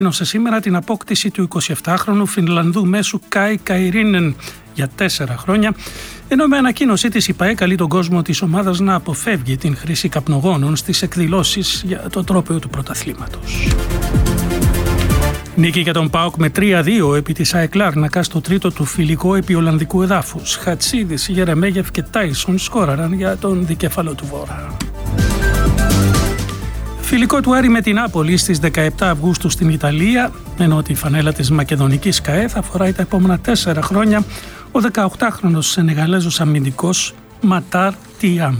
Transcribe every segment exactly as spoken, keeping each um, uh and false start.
Ανακοίνωσε σήμερα την απόκτηση του εικοσιεπτάχρονου Φινλανδού μέσου Κάι Καϊρίνεν για τέσσερα χρόνια, ενώ με ανακοίνωσή της η ΠΑΕ καλεί τον κόσμο της ομάδας να αποφεύγει την χρήση καπνογόνων στις εκδηλώσεις για το τρόπαιο του πρωταθλήματος. Νίκη για τον ΠΑΟΚ με τρία δύο επί της ΑΕΚ Λάρνακα στο τρίτο του φιλικό επί Ολλανδικού εδάφους. Χατσίδης, Γερεμέγεφ και Τάισον σκόραραν για τον δικέφαλο του Βόρα. Φιλικό του Άρη με την Νάπολη στις δεκαεπτά Αυγούστου στην Ιταλία, ενώ τη φανέλα της μακεδονικής ΚΑΕ θα φοράει τα επόμενα τέσσερα χρόνια ο δεκαοκτάχρονος Σενεγαλέζος αμυντικός Ματάρ Τιάμ.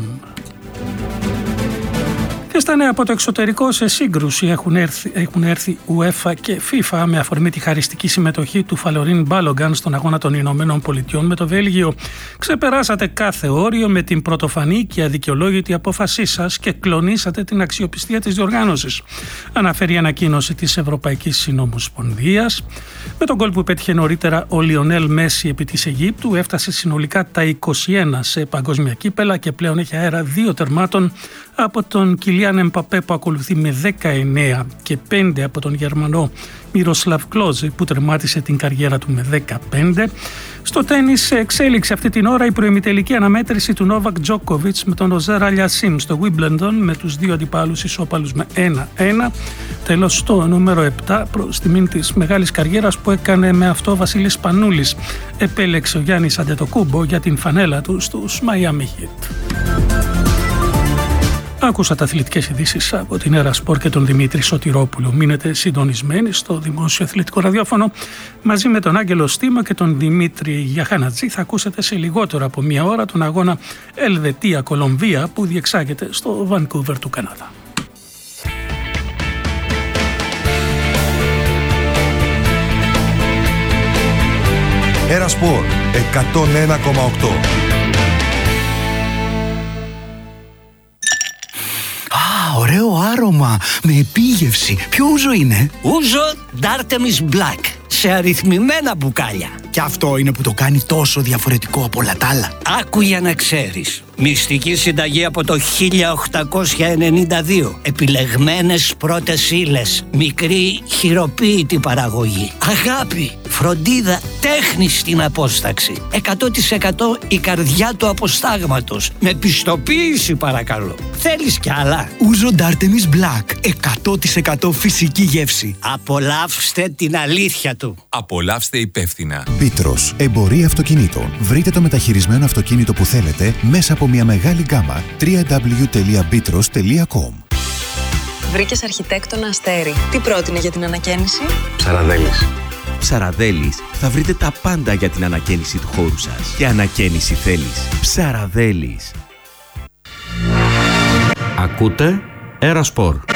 Και στα νέα από το εξωτερικό, σε σύγκρουση έχουν έρθει, έχουν έρθει UEFA και FIFA με αφορμή τη χαριστική συμμετοχή του Φαλωρίν Μπάλογκαν στον αγώνα των Ηνωμένων Πολιτειών με το Βέλγιο. Ξεπεράσατε κάθε όριο με την πρωτοφανή και αδικαιολόγητη απόφασή σας και κλονίσατε την αξιοπιστία της διοργάνωσης, αναφέρει η ανακοίνωση της Ευρωπαϊκής Συνομοσπονδίας. Με τον γκολ που πέτυχε νωρίτερα ο Λιονέλ Μέση επί της Αιγύπτου, έφτασε συνολικά τα είκοσι ένα σε παγκόσμια κύπελα και πλέον έχει αέρα δύο τερμάτων από τον Κιλιάν Εμπαπέ που ακολουθεί με δεκαεννέα και πέντε από τον Γερμανό Μιροσλαβ Κλόζε που τερμάτισε την καριέρα του με δεκαπέντε. Στο τένις εξέλιξε αυτή την ώρα η προημιτελική αναμέτρηση του Νόβακ Τζόκοβιτς με τον Οζέρ Αλιασίμ στο Wimbledon, με τους δύο αντιπάλους ισόπαλους με ένα ένα. Τέλος στο νούμερο επτά, προς τιμήν της μεγάλης καριέρας που έκανε με αυτό ο Βασίλης Πανούλης, επέλεξε ο Γιάννης Αντετοκούμπο για την φανέλα του στους Miami Heat. Άκουσα αθλητικές ειδήσεις από την Έρα Σπορ και τον Δημήτρη Σωτηρόπουλο. Μείνετε συντονισμένοι στο Δημόσιο Αθλητικό Ραδιόφωνο μαζί με τον Άγγελο Στήμα και τον Δημήτρη Γιαχάνατζη. Θα ακούσετε σε λιγότερο από μία ώρα τον αγώνα Ελβετία-Κολομβία που διεξάγεται στο Βανκούβερ του Καναδά. Έρα Σπορ εκατόν ένα κόμμα οκτώ. Ωραίο άρωμα, με επίγευση. Ποιο ούζο είναι? Ούζο D'Artemis Black, σε αριθμημένα μπουκάλια. Και αυτό είναι που το κάνει τόσο διαφορετικό από όλα τα άλλα. Άκου για να ξέρεις. Μυστική συνταγή από το χίλια οκτακόσια ενενήντα δύο. Επιλεγμένες πρώτες ύλες. Μικρή χειροποίητη παραγωγή. Αγάπη, φροντίδα, τέχνη στην απόσταξη. εκατό τοις εκατό η καρδιά του αποστάγματος. Με πιστοποίηση παρακαλώ. Θέλεις κι άλλα? Ούζο D'Artemis Black. εκατό τοις εκατό φυσική γεύση. Απολαύστε την αλήθεια του. Απολαύστε υπεύθυνα. Πίτρος, εμπορία αυτοκινήτων. Βρείτε το μεταχειρισμένο αυτοκίνητο που θέλετε μέσα από μια μεγάλη γκάμα. double-u double-u double-u τελεία πίτρος τελεία κομ. Βρήκες αρχιτέκτονα Αστέρι. Τι πρότεινε για την ανακαίνιση? Ψαραδέλης. Ψαραδέλης θα βρείτε τα πάντα για την ανακαίνιση του χώρου σας. Και ανακαίνιση θέλεις. Ψαραδέλης. Ακούτε Έρα Σπορ.